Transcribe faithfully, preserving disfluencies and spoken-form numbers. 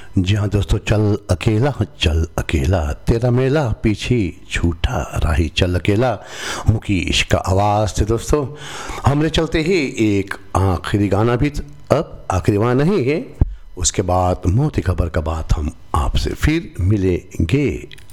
जी हाँ दोस्तों, चल अकेला चल अकेला तेरा मेला पीछे छूटा राही चल अकेला, मुकेश का आवाज़ थे दोस्तों। हमने चलते ही एक आखिरी गाना भी, अब आखिरी गाना नहीं है, उसके बाद मौत की खबर का बात हम आपसे फिर मिलेंगे।